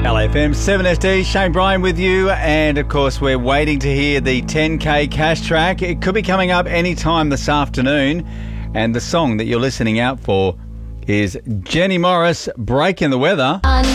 LFM 7SD, Shane Bryan with you, and of course we're waiting to hear the 10K cash track. It could be coming up any time this afternoon, and the song that you're listening out for is Jenny Morris, Breaking the Weather.